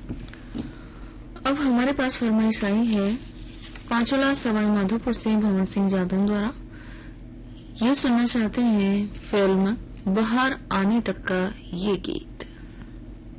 अब हमारे पास फरमाइश आई है पांचोला सवाई माधोपुर से भवन सिंह जादव द्वारा। ये सुनना चाहते हैं फिल्म बाहर आने तक का ये गीत।